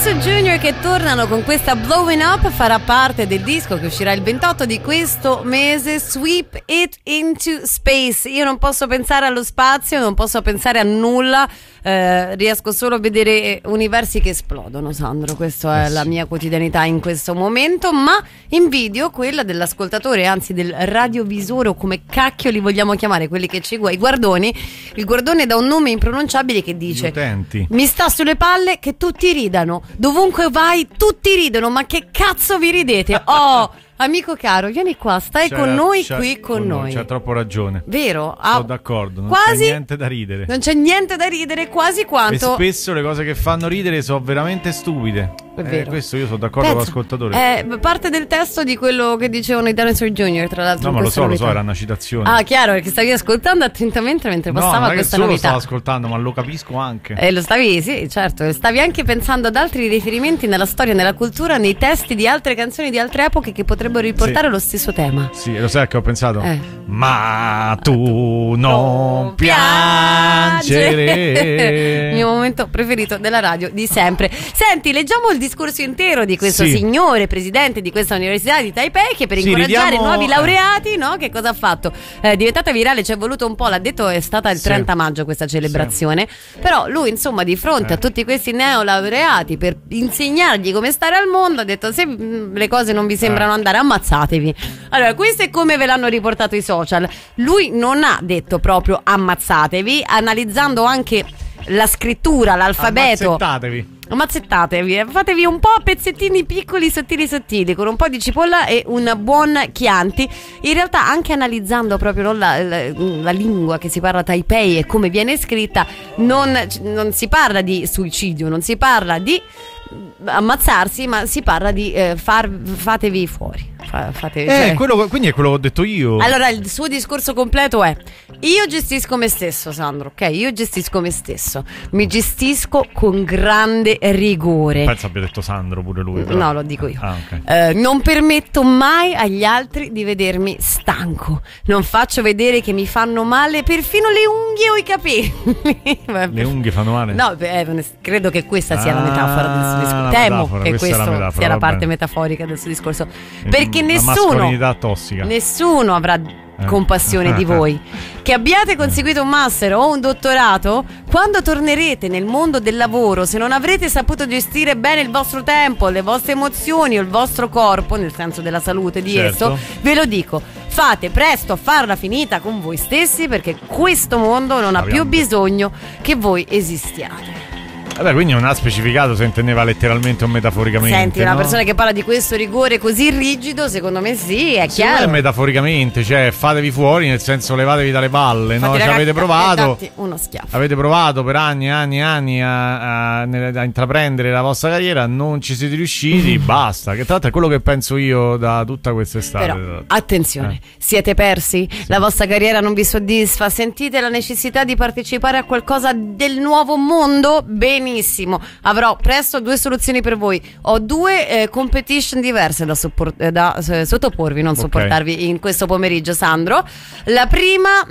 Dinosaur Jr. che tornano con questa Blowing Up, farà parte del disco che uscirà il 28 di questo mese, Sweep It Into Space. Io non posso pensare allo spazio, non posso pensare a nulla, riesco solo a vedere universi che esplodono, Sandro, questa è la mia quotidianità in questo momento, ma invidio quella dell'ascoltatore, anzi del radiovisore, o come cacchio li vogliamo chiamare, quelli che ci i guardoni. Il guardone dà un nome impronunciabile che dice: mi sta sulle palle che tutti ridano, dovunque vai tutti ridono, ma che cazzo vi ridete? Oh, amico caro, vieni qua, stai con noi, qui con noi. C'ha troppo ragione. Vero? Sono d'accordo, non c'è niente da ridere. Non c'è niente da ridere, quasi quanto. E spesso le cose che fanno ridere sono veramente stupide. È vero. Questo io sono d'accordo con l'ascoltatore. È parte del testo di quello che dicevano i Dinosaur Jr., tra l'altro. No, ma lo so, era una citazione. Ah, chiaro, perché stavi ascoltando attentamente mentre passava questa novità. No, non è che solo stavo ascoltando, ma lo capisco anche. Lo stavi, sì, certo. Stavi anche pensando ad altri riferimenti nella storia, nella cultura, nei testi di altre canzoni di altre epoche che potrebbero riportare lo stesso tema. Sì, lo sai che ho pensato? Ma tu non piangere. Il mio momento preferito della radio di sempre. Senti, leggiamo il discorso intero di questo signore presidente di questa università di Taipei, che per incoraggiare nuovi laureati, no? Che cosa ha fatto? È diventata virale, ci è voluto un po', l'ha detto, è stata il 30 maggio questa celebrazione, però lui insomma di fronte a tutti questi neolaureati, per insegnargli come stare al mondo, ha detto: se le cose non vi sembrano andare, ammazzatevi. Allora, questo è come ve l'hanno riportato i social. Lui non ha detto proprio ammazzatevi, analizzando anche la scrittura, l'alfabeto. Ammazzettatevi, fatevi un po' a pezzettini piccoli, sottili, con un po' di cipolla e un buon Chianti. In realtà, anche analizzando proprio la lingua che si parla a Taipei e come viene scritta, non si parla di suicidio, non si parla di ammazzarsi, ma si parla di fatevi fuori. Quindi è quello che ho detto io. Allora, il suo discorso completo è: io gestisco me stesso, Sandro, ok? Io gestisco me stesso, mi gestisco con grande rigore. Penso abbia detto Sandro pure lui, però. No, lo dico io. Non permetto mai agli altri di vedermi stanco, non faccio vedere che mi fanno male perfino le unghie o i capelli. Le unghie fanno male? No, credo che questa sia la metafora del suo discorso. Temo che questa sia la parte metaforica del suo discorso, perché nessuno avrà compassione di voi. Che abbiate conseguito un master o un dottorato, quando tornerete nel mondo del lavoro, se non avrete saputo gestire bene il vostro tempo, le vostre emozioni o il vostro corpo, nel senso della salute di esso, ve lo dico, fate presto a farla finita con voi stessi, perché questo mondo non ha più bisogno che voi esistiate. Vabbè, quindi non ha specificato se intendeva letteralmente o metaforicamente. Senti, una persona che parla di questo rigore così rigido, secondo me sì, è chiaro. Non è metaforicamente, cioè fatevi fuori, nel senso levatevi dalle palle, no? Cioè, avete provato, uno schiaffo. Avete provato per anni a intraprendere la vostra carriera, non ci siete riusciti, basta. Che tra l'altro è quello che penso io da tutta quest'estate. Però, attenzione, siete persi? Sì. La vostra carriera non vi soddisfa? Sentite la necessità di partecipare a qualcosa del nuovo mondo? Benissimo, avrò presto 2 soluzioni per voi. Ho 2 competition diverse da sottoporvi, non sopportarvi in questo pomeriggio, Sandro. La prima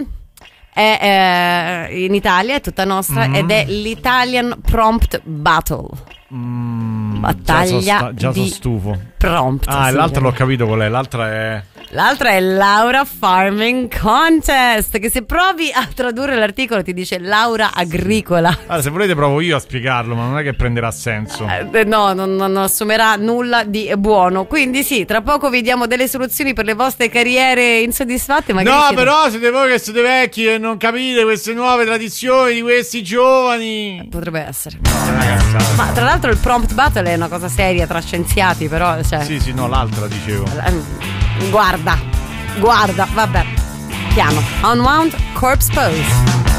è in Italia, è tutta nostra, ed è l'Italian Prompt Battle. Battaglia già sono stufo. Prompt. L'altra l'ho capito qual è. L'altra è Laura Farming Contest, che se provi a tradurre l'articolo ti dice Laura Agricola. Allora, se volete provo io a spiegarlo, ma non è che prenderà senso. No, non assumerà nulla di buono. Quindi sì, tra poco vi diamo delle soluzioni per le vostre carriere insoddisfatte. Però siete voi che siete vecchi e non capite queste nuove tradizioni di questi giovani. Potrebbe essere. Ma tra l'altro il prompt battle è una cosa seria tra scienziati, però Sì, no, l'altra dicevo. Guarda, vabbè. Piano. Unwound Corpse Pose.